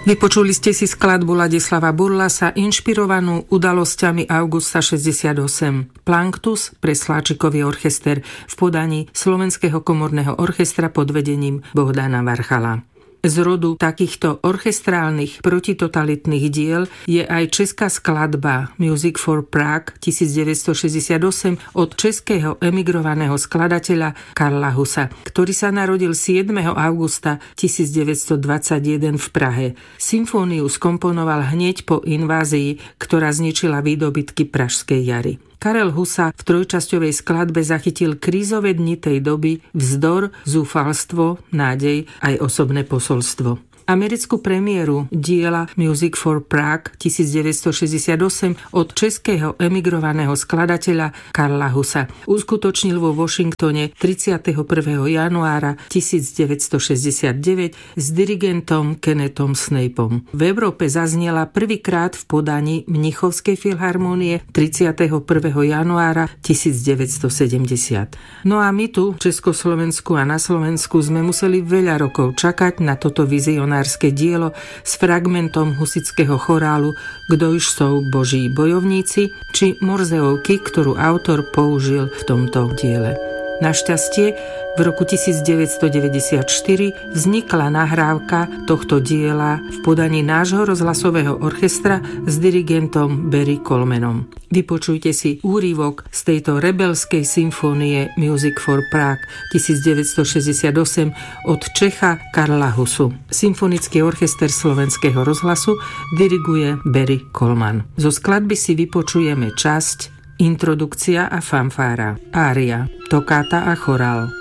Vypočuli ste si skladbu Ladislava Burlasa inšpirovanú udalosťami augusta 68. Planctus pre Sláčikový orchester v podaní Slovenského komorného orchestra pod vedením Bohdana Varchala. Z rodu takýchto orchestrálnych protitotalitných diel je aj česká skladba Music for Prague 1968 od českého emigrovaného skladateľa Karla Husa, ktorý sa narodil 7. augusta 1921 v Prahe. Symfóniu skomponoval hneď po invázii, ktorá zničila výdobytky Pražskej jary. Karel Husa v trojčasťovej skladbe zachytil krízové dni tej doby, vzdor, zúfalstvo, nádej aj osobné posolstvo. Americkú premiéru diela Music for Prague 1968 od českého emigrovaného skladateľa Karla Husa uskutočnil vo Washingtone 31. januára 1969 s dirigentom Kennethom Snapeom. V Európe zaznela prvýkrát v podaní Mnichovskej filharmónie 31. januára 1970. No a my tu, v Československu a na Slovensku, sme museli veľa rokov čakať na toto vizionárske dielo s fragmentom husického chorálu Kdo už sú boží bojovníci či Morzeovky, ktorú autor použil v tomto diele. Našťastie v roku 1994 vznikla nahrávka tohto diela v podaní nášho rozhlasového orchestra s dirigentom Barry Colemanom. Vypočujte si úryvok z tejto rebelskej symfónie Music for Prague 1968 od Čecha Karla Husu. Symfonický orchester Slovenského rozhlasu diriguje Barry Coleman. Zo skladby si vypočujeme časť Introdukcia a fanfára, ária, tokáta a chorál.